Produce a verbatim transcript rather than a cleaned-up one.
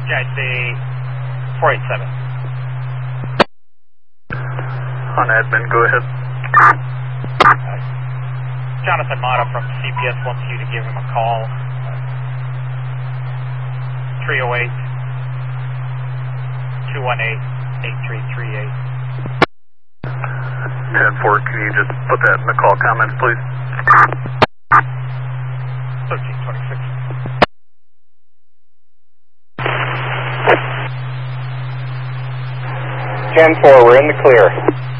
Yeah, I'd say four eight seven. On admin, go ahead. Uh, Jonathan Mata from C P S wants you to give him a call. three oh eight, two one eight, eight three three eight. ten four, can you just put that in the call comments, please? thirteen twenty-six. ten four, we're in the clear.